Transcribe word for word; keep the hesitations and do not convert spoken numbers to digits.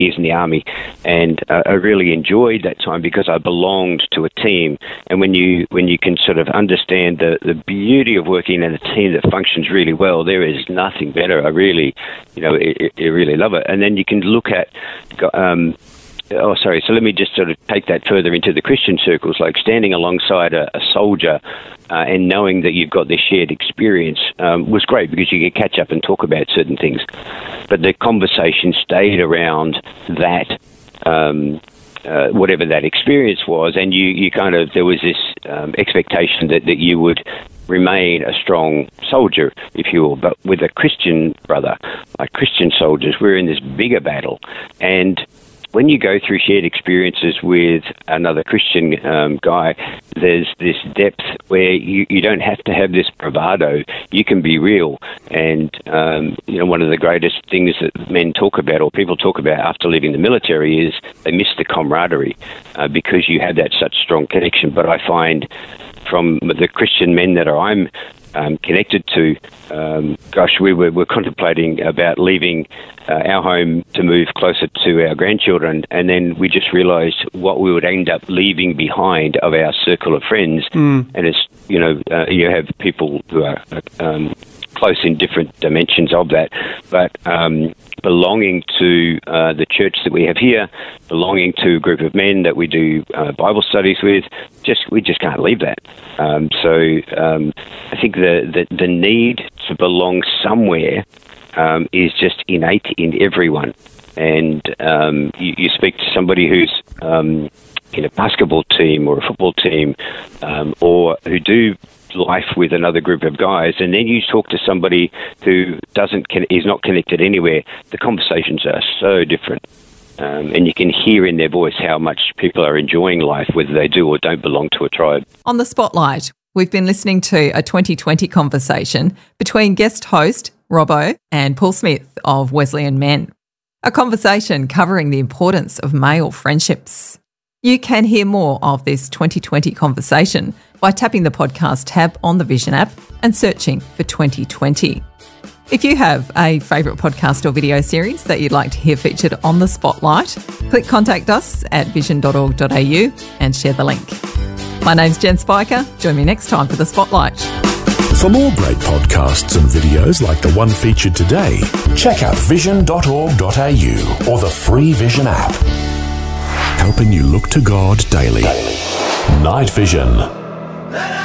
years in the Army, and uh, I really enjoyed that time because I belonged to a team. And when you when you can sort of understand the, the beauty of working in a team that functions really well, there is nothing better. I really, you know, I, I really love it. And then you can look at, um, oh, sorry, so let me just sort of take that further into the Christian circles, like standing alongside a, a soldier uh, and knowing that you've got this shared experience um, was great because you could catch up and talk about certain things. But the conversation stayed around that, um, uh, whatever that experience was, and you, you kind of, there was this um, expectation that, that you would remain a strong soldier, if you will. But with a Christian brother, like Christian soldiers, we're in this bigger battle. And when you go through shared experiences with another Christian um, guy, there's this depth where you, you don't have to have this bravado. You can be real. And, um, you know, one of the greatest things that men talk about or people talk about after leaving the military is they miss the camaraderie uh, because you have that such strong connection. But I find from the Christian men that I'm Um, connected to, um, gosh, we were, were contemplating about leaving uh, our home to move closer to our grandchildren, and then we just realised what we would end up leaving behind of our circle of friends. Mm. And it's, you know, uh, you have people who are um, close in different dimensions of that, but um, belonging to uh, the church that we have here, belonging to a group of men that we do uh, Bible studies with, just we just can't leave that. Um, so um, I think the, the, the need to belong somewhere um, is just innate in everyone. And um, you, you speak to somebody who's um, in a basketball team or a football team um, or who do life with another group of guys, and then you talk to somebody who doesn't is not connected anywhere, the conversations are so different. Um, and you can hear in their voice how much people are enjoying life, whether they do or don't belong to a tribe. On the Spotlight, we've been listening to a twenty twenty conversation between guest host Robbo and Paul Smith of Wesleyan Men. A conversation covering the importance of male friendships. You can hear more of this twenty twenty conversation by tapping the podcast tab on the Vision app and searching for twenty twenty. If you have a favourite podcast or video series that you'd like to hear featured on the Spotlight, click contact us at vision dot org dot a u and share the link. My name's Jen Spiker. Join me next time for the Spotlight. For more great podcasts and videos like the one featured today, check out vision dot org dot a u or the free Vision app. Helping you look to God daily. Night Vision.